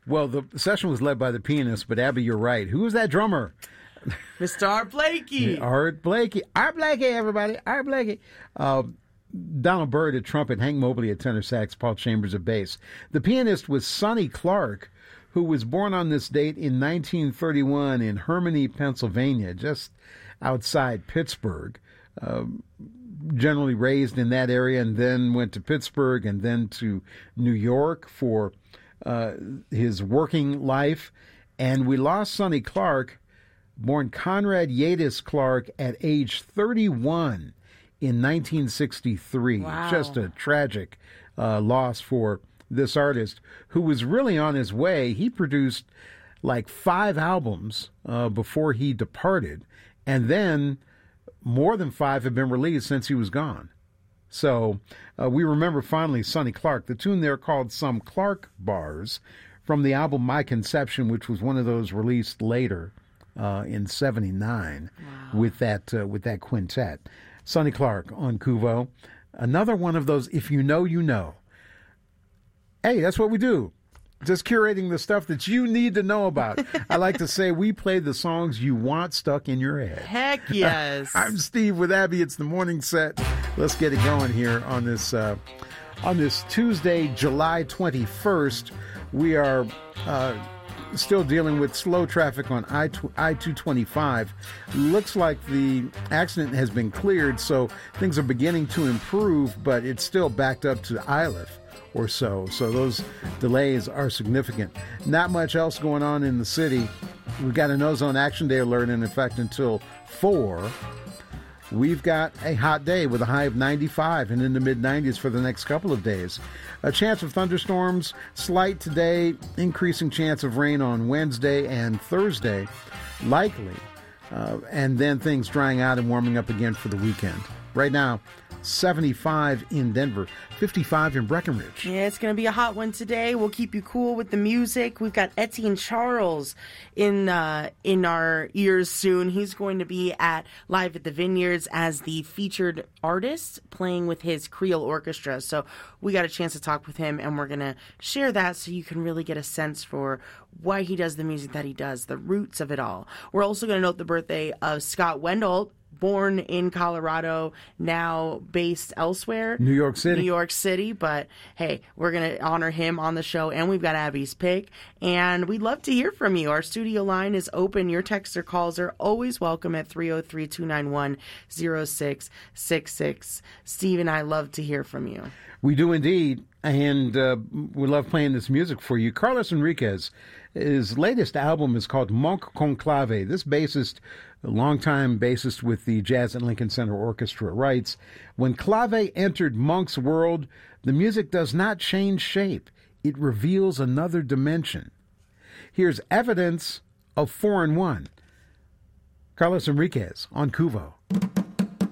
Well, the session was led by the pianist, but Abby, you're right. Who was that drummer? Mr. Art Blakey. Art Blakey, everybody. Art Blakey. Donald Byrd at trumpet, Hank Mobley at tenor sax, Paul Chambers at bass. The pianist was Sonny Clark, who was born on this date in 1931 in Hermione, Pennsylvania, just outside Pittsburgh. Generally raised in that area, and then went to Pittsburgh and then to New York for his working life. And we lost Sonny Clark, born Conrad Yadis Clark, at age 31 in 1963. Wow. Just a tragic loss for this artist, who was really on his way. He produced like 5 albums before he departed, and then more than 5 have been released since he was gone. So we remember fondly Sonny Clark. The tune there called Some Clark Bars from the album My Conception, which was one of those released later in 79. Wow. with that quintet. Sonny Clark on Kuvo. Another one of those, if you know, you know. Hey, that's what we do. Just curating the stuff that you need to know about. I like to say we play the songs you want stuck in your head. Heck yes. I'm Steve with Abby. It's the morning set. Let's get it going here on this Tuesday, July 21st. We are still dealing with slow traffic on I-225. Looks like the accident has been cleared, so things are beginning to improve, but it's still backed up to Iliff or so. So those delays are significant. Not much else going on in the city. We've got a No Zone Action Day alert in effect until 4. We've got a hot day with a high of 95 and in the mid-90s for the next couple of days. A chance of thunderstorms, slight today, increasing chance of rain on Wednesday and Thursday, likely. And then things drying out and warming up again for the weekend. Right now, 75 in Denver, 55 in Breckenridge. Yeah, it's going to be a hot one today. We'll keep you cool with the music. We've got Etienne Charles in our ears soon. He's going to be at Live at the Vineyards as the featured artist playing with his Creole Orchestra. So we got a chance to talk with him, and we're going to share that so you can really get a sense for why he does the music that he does, the roots of it all. We're also going to note the birthday of Scott Wendell, born in Colorado, now based elsewhere. New York City. But hey, we're going to honor him on the show, and we've got Abby's pick, and we'd love to hear from you. Our studio line is open. Your texts or calls are always welcome at 303-291-0666. Steve and I love to hear from you. We do indeed, and we love playing this music for you. Carlos Enriquez, his latest album is called Monk Conclave. This bassist, a longtime bassist with the Jazz at Lincoln Center Orchestra, writes, "When clave entered Monk's world, the music does not change shape. It reveals another dimension. Here's evidence of 4-in-1. Carlos Enriquez on Kuvo.